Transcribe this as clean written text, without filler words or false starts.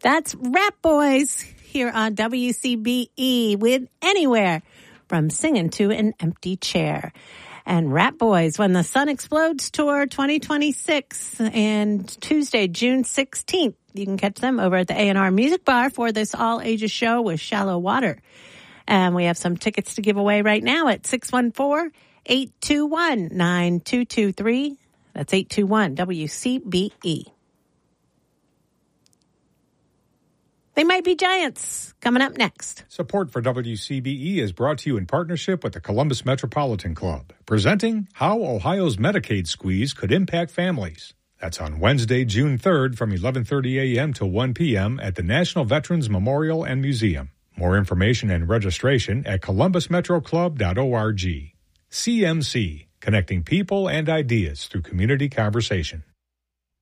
That's Rat Boys here on WCBE with Anywhere from Singing to an Empty Chair. And Rat Boys, When the Sun Explodes Tour 2026, and Tuesday, June 16th. You can catch them over at the A&R Music Bar for this all-ages show with Shallow Water. And we have some tickets to give away right now at 614-821-9223. That's 821-WCBE. They Might Be Giants, coming up next. Support for WCBE is brought to you in partnership with the Columbus Metropolitan Club, presenting How Ohio's Medicaid Squeeze Could Impact Families. That's on Wednesday, June 3rd from 11:30 a.m. to 1 p.m. at the National Veterans Memorial and Museum. More information and registration at columbusmetroclub.org. CMC, connecting people and ideas through community conversation.